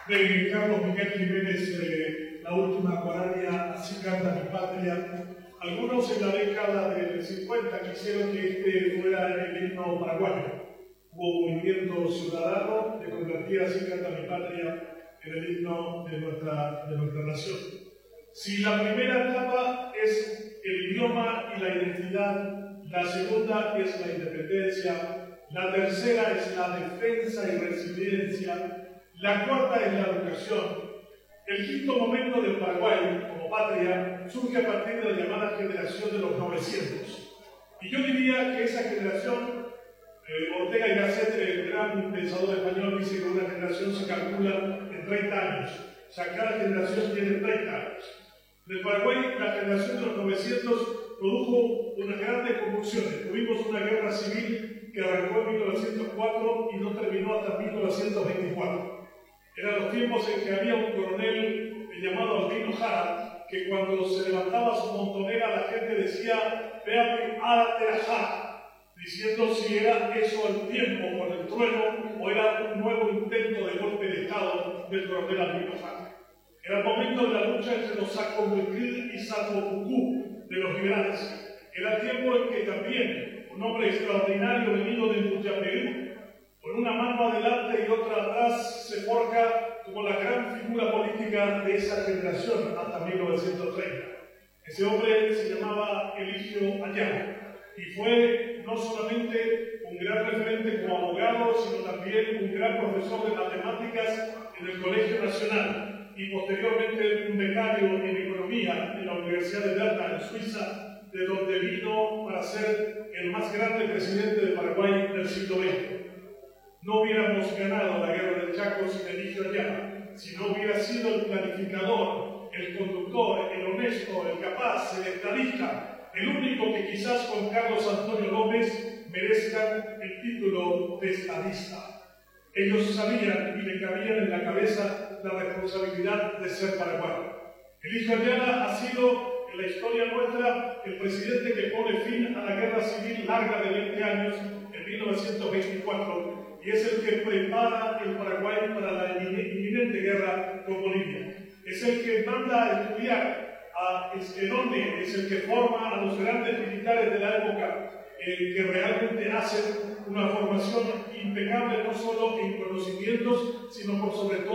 de Carlos Miguel Jiménez, La última guardia, así canta mi patria. Algunos en la década del 50 quisieron que este fuera el himno paraguayo. Hubo un movimiento ciudadano de convertir Así canta mi patria en el himno de nuestra nación. Si la primera etapa es el idioma y la identidad, la segunda es la independencia, la tercera es la defensa y resiliencia, la cuarta es la educación. El quinto momento del Paraguay como patria surge a partir de la llamada generación de los 900. Y yo diría que esa generación, Ortega y Gasset, el gran pensador español, dice que una generación se calcula en 30 años. O sea, cada generación tiene 30 años. En el Paraguay, la generación de los 900 produjo unas grandes convulsiones. Tuvimos una guerra civil que arrancó en 1904 y no terminó hasta 1924. Eran los tiempos en que había un coronel llamado Albino Jara, que cuando se levantaba su montonera la gente decía "Veate Jara", diciendo si era eso el tiempo con el trueno o era un nuevo intento de golpe de Estado del coronel Albino Jara. Era el momento de la lucha entre los Sacomuquil y Sacopucú de los liberales. Era el tiempo en que también un hombre extraordinario venido de Muyapelú, con una mano adelante y otra atrás, se forja como la gran figura política de esa generación hasta 1930. Ese hombre se llamaba Eligio Ayala y fue no solamente un gran referente como abogado, sino también un gran profesor de matemáticas en el Colegio Nacional y posteriormente un becario en economía en la Universidad de Berna, en Suiza, de donde vino para ser el más grande presidente de Paraguay del siglo XX. No hubiéramos ganado la guerra del Chaco sin Eligio Ayala, si no hubiera sido el planificador, el conductor, el honesto, el capaz, el estadista, el único que quizás con Carlos Antonio López merezcan el título de estadista. Ellos sabían y le cabían en la cabeza la responsabilidad de ser paraguayo. Eligio Ayala ha sido en la historia nuestra el presidente que pone fin a la guerra civil larga de 20 años en 1924 y es el que prepara el Paraguay para la inminente guerra con Bolivia. Es el que manda a estudiar a Esquelone, es el que forma a los grandes militares de la época, que realmente hacen una formación impecable no solo en conocimientos, sino por sobre todo